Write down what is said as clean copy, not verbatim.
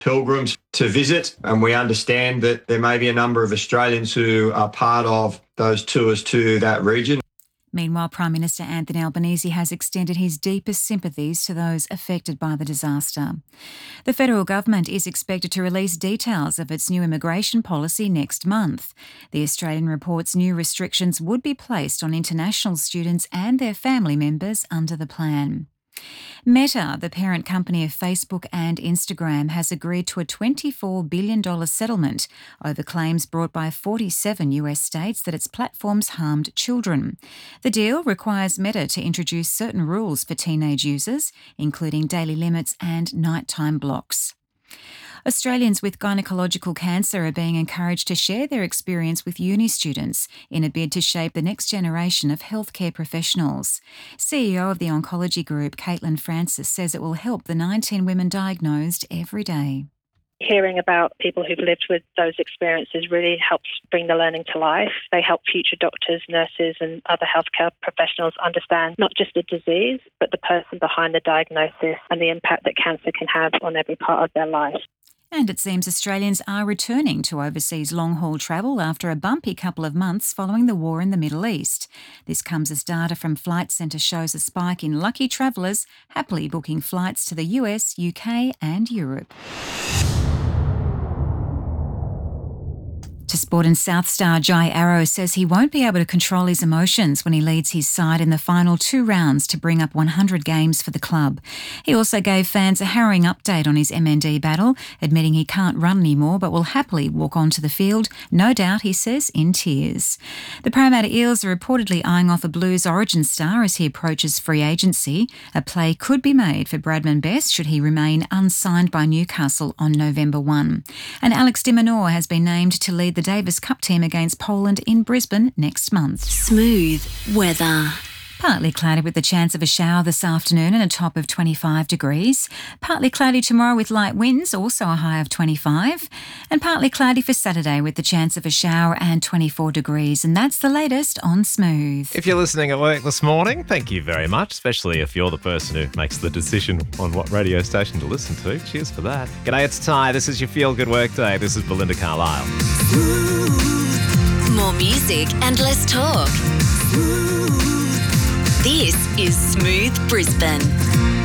pilgrims to visit, and we understand that there may be a number of Australians who are part of those tours to that region. Meanwhile, Prime Minister Anthony Albanese has extended his deepest sympathies to those affected by the disaster. The federal government is expected to release details of its new immigration policy next month. The Australian reports new restrictions would be placed on international students and their family members under the plan. Meta, the parent company of Facebook and Instagram, has agreed to a $24 billion settlement over claims brought by 47 US states that its platforms harmed children. The deal requires Meta to introduce certain rules for teenage users, including daily limits and nighttime blocks. Australians with gynecological cancer are being encouraged to share their experience with uni students in a bid to shape the next generation of healthcare professionals. CEO of the oncology group, Caitlin Francis, says it will help the 19 women diagnosed every day. Hearing about people who've lived with those experiences really helps bring the learning to life. They help future doctors, nurses and other healthcare professionals understand not just the disease, but the person behind the diagnosis and the impact that cancer can have on every part of their life. And it seems Australians are returning to overseas long-haul travel after a bumpy couple of months following the war in the Middle East. This comes as data from Flight Centre shows a spike in lucky travellers happily booking flights to the US, UK and Europe. To sport, and South star Jai Arrow says he won't be able to control his emotions when he leads his side in the final 2 rounds to bring up 100 games for the club. He also gave fans a harrowing update on his MND battle, admitting he can't run anymore but will happily walk onto the field, no doubt, he says, in tears. The Parramatta Eels are reportedly eyeing off a Blues origin star as he approaches free agency. A play could be made for Bradman Best should he remain unsigned by Newcastle on November 1. And Alex de Minaur has been named to lead the Davis Cup team against Poland in Brisbane next month. Smooth weather. Partly cloudy with the chance of a shower this afternoon and a top of 25 degrees. Partly cloudy tomorrow with light winds, also a high of 25. And partly cloudy for Saturday with the chance of a shower and 24 degrees. And that's the latest on Smooth. If you're listening at work this morning, thank you very much, especially if you're the person who makes the decision on what radio station to listen to. Cheers for that. G'day, it's Ty. This is your Feel Good Work Day. This is Belinda Carlisle. More music and less talk. This is Smooth Brisbane.